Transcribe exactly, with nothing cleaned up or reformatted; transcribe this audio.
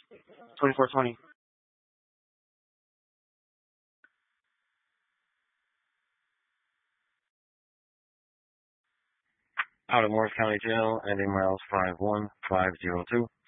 twenty-four twenty. Out of Morris County Jail, ending miles five one five zero two.